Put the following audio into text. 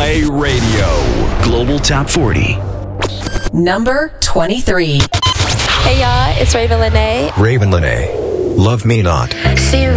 Play Radio. Global Top 40. Number 23. Hey y'all, it's Raven Lene. Raven Lene. Love Me Not. See you